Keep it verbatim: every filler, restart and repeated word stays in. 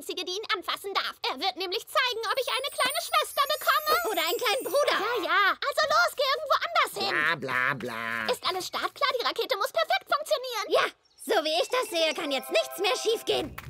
Einzige, die ihn anfassen darf. Er wird nämlich zeigen, ob ich eine kleine Schwester bekomme. Oder einen kleinen Bruder. Ja, ja. Also los, geh irgendwo anders hin. Bla, bla, bla. Ist alles startklar? Die Rakete muss perfekt funktionieren. Ja, so wie ich das sehe, kann jetzt nichts mehr schiefgehen.